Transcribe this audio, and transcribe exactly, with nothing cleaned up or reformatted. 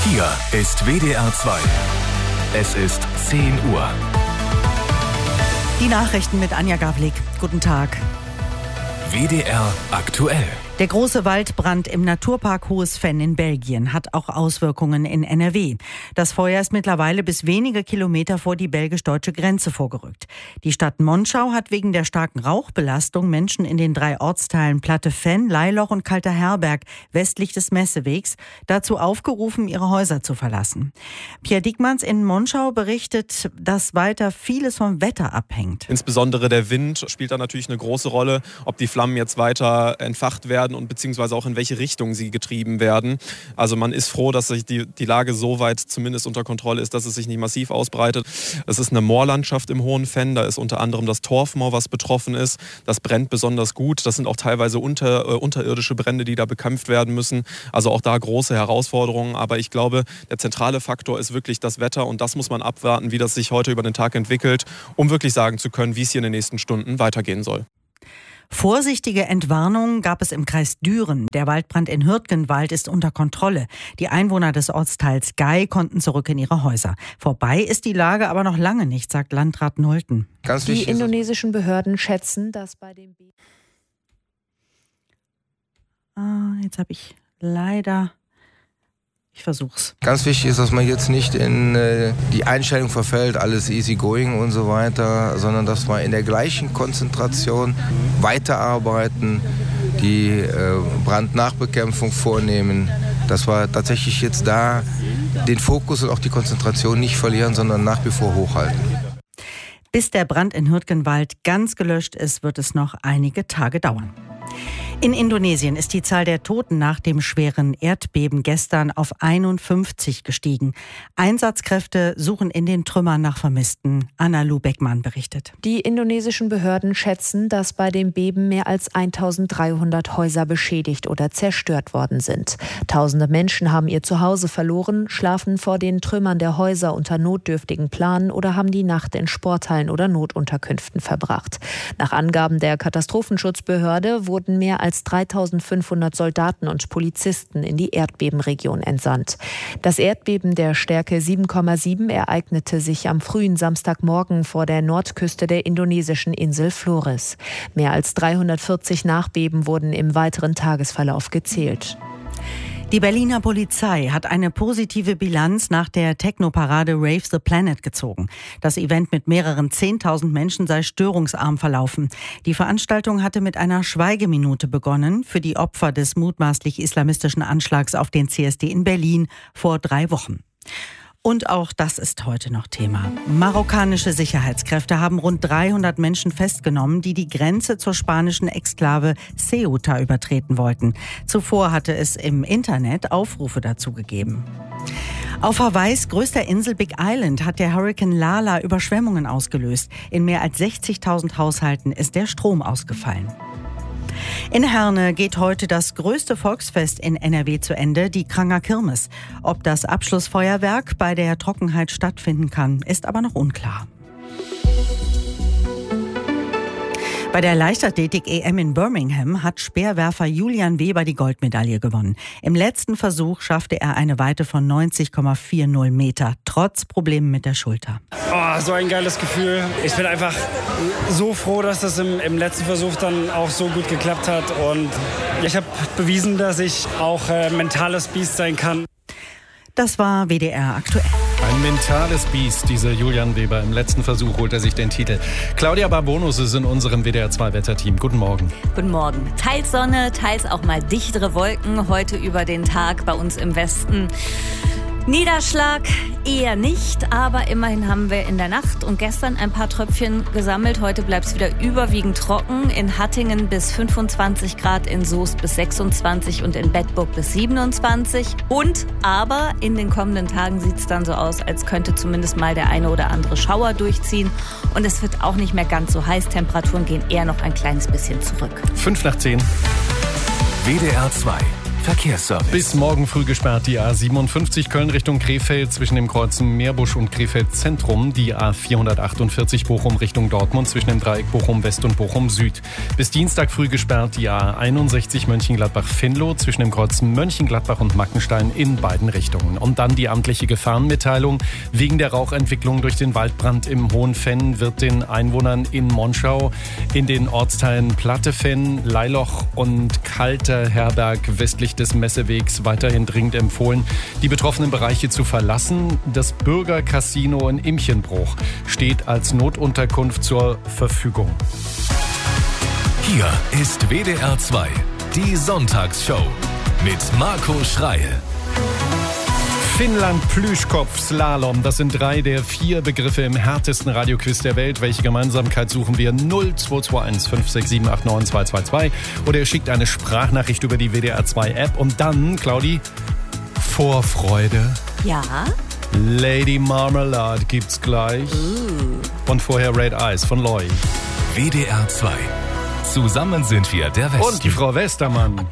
Hier ist W D R zwei. Es ist zehn Uhr. Die Nachrichten mit Anja Gavlik. Guten Tag. W D R aktuell. Der große Waldbrand im Naturpark Hohes Venn in Belgien hat auch Auswirkungen in N R W. Das Feuer ist mittlerweile bis wenige Kilometer vor die belgisch-deutsche Grenze vorgerückt. Die Stadt Monschau hat wegen der starken Rauchbelastung Menschen in den drei Ortsteilen Platte Venn, Leiloch und Kalter Herberg westlich des Messewegs dazu aufgerufen, ihre Häuser zu verlassen. Pierre Diekmanns in Monschau berichtet, dass weiter vieles vom Wetter abhängt. Insbesondere der Wind spielt da natürlich eine große Rolle, ob die Flammen jetzt weiter entfacht werden und beziehungsweise auch in welche Richtung sie getrieben werden. Also man ist froh, dass sich die, die Lage so weit zumindest unter Kontrolle ist, dass es sich nicht massiv ausbreitet. Es ist eine Moorlandschaft im Hohen Venn, da ist unter anderem das Torfmoor, was betroffen ist. Das brennt besonders gut. Das sind auch teilweise unter, äh, unterirdische Brände, die da bekämpft werden müssen. Also auch da große Herausforderungen. Aber ich glaube, der zentrale Faktor ist wirklich das Wetter und das muss man abwarten, wie das sich heute über den Tag entwickelt, um wirklich sagen zu können, wie es hier in den nächsten Stunden weitergehen soll. Vorsichtige Entwarnung gab es im Kreis Düren. Der Waldbrand in Hürtgenwald ist unter Kontrolle. Die Einwohner des Ortsteils Gei konnten zurück in ihre Häuser. Vorbei ist die Lage aber noch lange nicht, sagt Landrat Nolten. Ganz die indonesischen Behörden schätzen, dass bei dem... Be- ah, jetzt habe ich leider... Ich versuch's. Ganz wichtig ist, dass man jetzt nicht in äh, die Einstellung verfällt, alles easy going und so weiter, sondern dass wir in der gleichen Konzentration weiterarbeiten, die äh, Brandnachbekämpfung vornehmen, dass wir tatsächlich jetzt da den Fokus und auch die Konzentration nicht verlieren, sondern nach wie vor hochhalten. Bis der Brand in Hürtgenwald ganz gelöscht ist, wird es noch einige Tage dauern. In Indonesien ist die Zahl der Toten nach dem schweren Erdbeben gestern auf einundfünfzig gestiegen. Einsatzkräfte suchen in den Trümmern nach Vermissten. Anna-Lu Beckmann berichtet. Die indonesischen Behörden schätzen, dass bei dem Beben mehr als eintausenddreihundert Häuser beschädigt oder zerstört worden sind. Tausende Menschen haben ihr Zuhause verloren, schlafen vor den Trümmern der Häuser unter notdürftigen Planen oder haben die Nacht in Sporthallen oder Notunterkünften verbracht. Nach Angaben der Katastrophenschutzbehörde wurden mehr als als dreitausendfünfhundert Soldaten und Polizisten in die Erdbebenregion entsandt. Das Erdbeben der Stärke sieben Komma sieben ereignete sich am frühen Samstagmorgen vor der Nordküste der indonesischen Insel Flores. Mehr als dreihundertvierzig Nachbeben wurden im weiteren Tagesverlauf gezählt. Die Berliner Polizei hat eine positive Bilanz nach der Techno-Parade Rave the Planet gezogen. Das Event mit mehreren zehntausend Menschen sei störungsarm verlaufen. Die Veranstaltung hatte mit einer Schweigeminute begonnen für die Opfer des mutmaßlich islamistischen Anschlags auf den C S D in Berlin vor drei Wochen. Und auch das ist heute noch Thema. Marokkanische Sicherheitskräfte haben rund dreihundert Menschen festgenommen, die die Grenze zur spanischen Exklave Ceuta übertreten wollten. Zuvor hatte es im Internet Aufrufe dazu gegeben. Auf Hawaiis größter Insel Big Island hat der Hurrikan Lala Überschwemmungen ausgelöst. In mehr als sechzigtausend Haushalten ist der Strom ausgefallen. In Herne geht heute das größte Volksfest in N R W zu Ende, die Kranger Kirmes. Ob das Abschlussfeuerwerk bei der Trockenheit stattfinden kann, ist aber noch unklar. Bei der Leichtathletik-E M in Birmingham hat Speerwerfer Julian Weber die Goldmedaille gewonnen. Im letzten Versuch schaffte er eine Weite von neunzig Komma vierzig Meter, trotz Problemen mit der Schulter. Oh, so ein geiles Gefühl. Ich bin einfach so froh, dass das im, im letzten Versuch dann auch so gut geklappt hat. Und ich habe bewiesen, dass ich auch äh, mentales Biest sein kann. Das war W D R aktuell. Ein mentales Biest, dieser Julian Weber. Im letzten Versuch holt er sich den Titel. Claudia Barbonus ist in unserem W D R zwei Wetterteam. Guten Morgen. Guten Morgen. Teils Sonne, teils auch mal dichtere Wolken heute über den Tag bei uns im Westen. Niederschlag eher nicht, aber immerhin haben wir in der Nacht und gestern ein paar Tröpfchen gesammelt. Heute bleibt es wieder überwiegend trocken. In Hattingen bis fünfundzwanzig Grad, in Soest bis sechsundzwanzig und in Bedburg bis siebenundzwanzig. Und aber in den kommenden Tagen sieht es dann so aus, als könnte zumindest mal der eine oder andere Schauer durchziehen. Und es wird auch nicht mehr ganz so heiß. Temperaturen gehen eher noch ein kleines bisschen zurück. Fünf nach zehn. W D R zwei. Verkehrsservice. Bis morgen früh gesperrt die A siebenundfünfzig Köln Richtung Krefeld zwischen dem Kreuz Meerbusch und Krefeld Zentrum. Die A vierhundertachtundvierzig Bochum Richtung Dortmund zwischen dem Dreieck Bochum West und Bochum Süd. Bis Dienstag früh gesperrt die A einundsechzig Mönchengladbach-Venlo zwischen dem Kreuz Mönchengladbach und Mackenstein in beiden Richtungen. Und dann die amtliche Gefahrenmitteilung. Wegen der Rauchentwicklung durch den Waldbrand im Hohenfenn wird den Einwohnern in Monschau in den Ortsteilen Plattefenn, Leiloch und Kalter Herberg westlich des Messewegs weiterhin dringend empfohlen, die betroffenen Bereiche zu verlassen. Das Bürgercasino in Imchenbruch steht als Notunterkunft zur Verfügung. Hier ist W D R zwei, die Sonntagsshow mit Marco Schreil. Finnland, Plüschkopf, Slalom, das sind drei der vier Begriffe im härtesten Radioquiz der Welt. Welche Gemeinsamkeit suchen wir? null zwei zwei eins fünf sechs sieben acht neun zwei zwei zwei oder ihr schickt eine Sprachnachricht über die W D R zwei App und dann, Claudi, Vorfreude. Ja. Lady Marmalade gibt's gleich. Uh. Und vorher Red Eyes von Loy. W D R zwei. Zusammen sind wir der Westen. Und die Frau Westermann.